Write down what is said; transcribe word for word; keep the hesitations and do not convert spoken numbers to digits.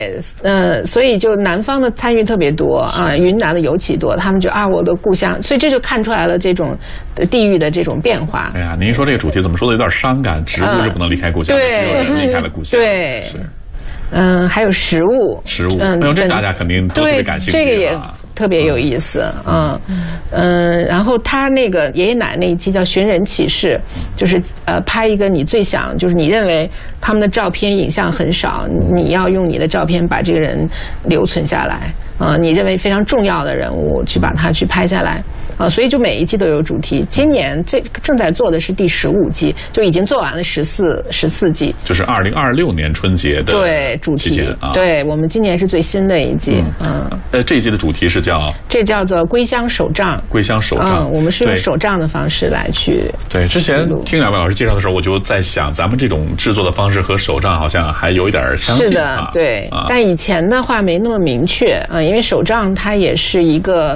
呃，所以就南方的参与特别多啊，云南的尤其多，他们就啊我的故乡，所以这就看出来了这种地域的这种变化。 哎呀，您说这个主题怎么说的有点伤感？植物是不能离开故乡， 对， 只有人离开了故乡。 对， 是。 嗯，还有食物， 食物，嗯，这大家肯定都特别感兴趣。 对，这个也特别有意思，嗯嗯。然后他那个爷爷奶奶那一期叫《寻人启事》，就是呃拍一个你最想，就是你认为他们的照片影像很少，你要用你的照片把这个人留存下来，啊、呃，你认为非常重要的人物去把它去拍下来，啊、呃，所以就每一季都有主题。今年最正在做的是第十五季，就已经做完了十四十四季， 就是二零二六年春节的对主题啊。 对，我们今年是最新的一季，嗯， 呃，这一季的主题是叫这叫做归乡手账， 归乡手账， 嗯，我们是用手账的方式来去对。之前听两位老师介绍的时候，我就在想，咱们这种制作的方式和手账好像还有一点相近， 是的， 啊、 对、啊。但以前的话没那么明确啊，因为手账它也是一个